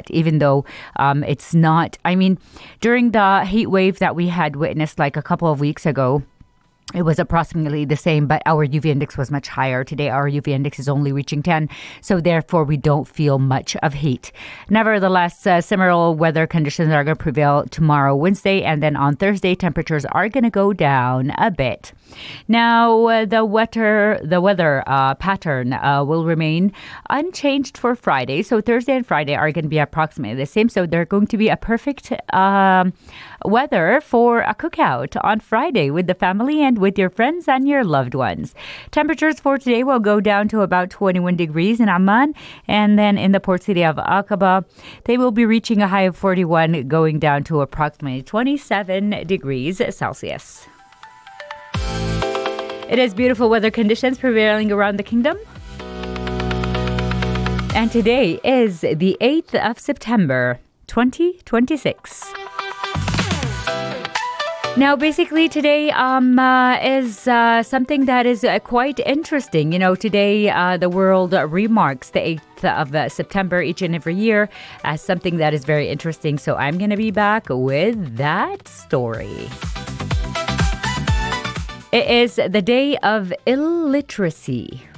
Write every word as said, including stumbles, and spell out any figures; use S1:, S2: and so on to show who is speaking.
S1: hot, even though um, it's not. I mean, during the heat wave that we had witnessed like a couple of weeks ago, it was approximately the same, but our U V index was much higher. Today, our U V index is only reaching ten, so therefore we don't feel much of heat. Nevertheless, uh, similar weather conditions are going to prevail tomorrow, Wednesday, and then on Thursday, temperatures are going to go down a bit. Now, uh, the weather, the weather uh, pattern uh, will remain unchanged for Friday. So Thursday and Friday are going to be approximately the same. So they're going to be a perfect um, weather for a cookout on Friday with the family and with your friends and your loved ones. Temperatures for today will go down to about twenty-one degrees in Amman, and then in the port city of Aqaba, they will be reaching a high of forty-one, going down to approximately twenty-seven degrees Celsius. It is beautiful weather conditions prevailing around the kingdom. And today is the eighth of September, twenty twenty-six. Now, basically, today um, uh, is uh, something that is uh, quite interesting. You know, today uh, the world remarks the eighth of uh, September each and every year as something that is very interesting. So I'm going to be back with that story. It is the day of illiteracy.